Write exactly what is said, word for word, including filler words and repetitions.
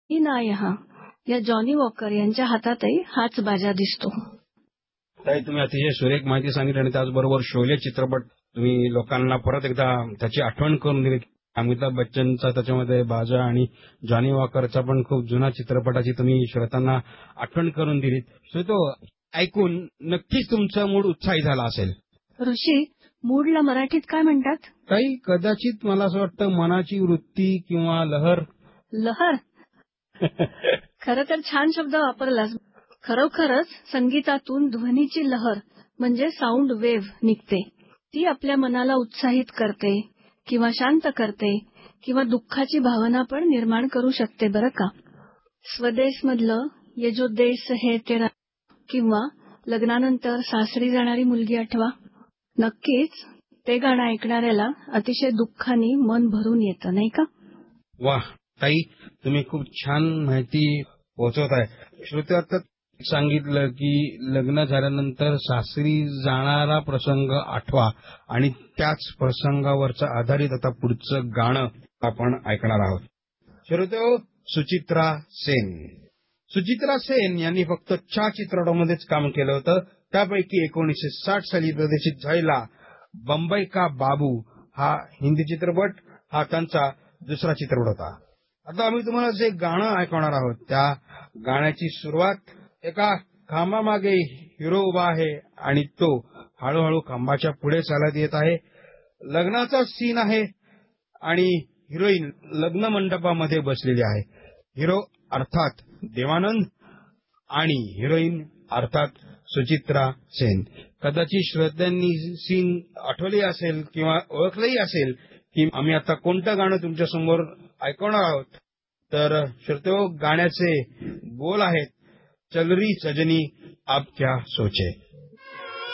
ही ना यहाँ या जॉनी वॉकर यांच्या हातातही हाच बाजा दिसतो. ताई, तुम्ही अतिशय सुरेख माहिती सांगितली आणि त्याचबरोबर शोले चित्रपट तुम्ही लोकांना परत एकदा त्याची आठवण करून दिली. अमिताभ बच्चनचा त्याच्यामध्ये बाजा आणि जॉनी वॉकरचा पण खूप जुना चित्रपटाची तुम्ही श्रोत्यांना आठवण करून दिलीत. सो तो ऐकून नक्कीच तुमचा मूड उत्साही झाला असेल. ऋषी, मूडला मराठीत काय म्हणतात? ताई, कदाचित मला असं वाटतं मनाची वृत्ती किंवा लहर. लहर? खरं तर छान शब्द वापरलास. खरोखरच संगीतातून ध्वनीची लहर म्हणजे साऊंड वेव्ह निघते. ती आपल्या मनाला उत्साहित करते किंवा शांत करते किंवा दुःखाची भावना पण निर्माण करू शकते बरं का. स्वदेशमधलं ये जो देश है तेरा किंवा लग्नानंतर सासरी जाणारी मुलगी आठवा. नक्कीच ते गाणं ऐकणाऱ्याला अतिशय दुःखाने मन भरून येतं, नाही का? वाह ताई, तुम्ही खूप छान माहिती पोहोचवत आहे. श्रोते आता सांगितलं की लग्न झाल्यानंतर सासरी जाणारा प्रसंग आठवा आणि त्याच प्रसंगावरचं आधारित आता पुढचं गाणं आपण ऐकणार आहोत. श्रोते, सुचित्रा सेन. सुचित्रा सेन यांनी फक्त चार चित्रपटांमध्येच काम केलं होतं. त्यापैकी एकोणीसशे साठ साली प्रदर्शित झालेला बंबई का बाबू हा हिंदी चित्रपट हा त्यांचा दुसरा चित्रपट होता. आता आम्ही तुम्हाला जे गाणं ऐकवणार आहोत त्या गाण्याची सुरुवात एका खांबामागे हिरो उभा आहे आणि तो हळूहळू खांबाच्या पुढे चालत येत आहे. लग्नाचा सीन आहे आणि हिरोईन लग्न मंडपामध्ये बसलेली आहे. हिरो अर्थात देवानंद आणि हिरोईन अर्थात सुचित्रा सेन. कदाचित श्रोत्यांनी सीन आठवली असेल किंवा ओळखलंही असेल की आम्ही आता कोणतं गाणं तुमच्या समोर ऐकवणार आहोत. तर श्रोते, गाण्याचे बोल आहेत, चल रही सजनी अब क्या सोचे.